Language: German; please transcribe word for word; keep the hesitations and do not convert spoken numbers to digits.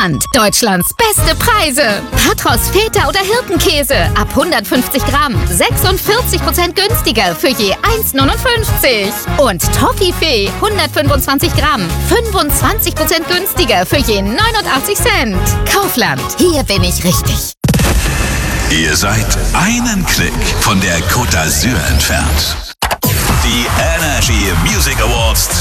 Kaufland. Deutschlands beste Preise. Patros, Feta oder Hirtenkäse ab hundertfünfzig Gramm. sechsundvierzig Prozent günstiger für je eins neunundfünfzig. Und Toffifee hundertfünfundzwanzig Gramm. fünfundzwanzig Prozent günstiger für je neunundachtzig Cent. Kaufland. Hier bin ich richtig. Ihr seid einen Klick von der Côte d'Azur entfernt. Die Energy Music Awards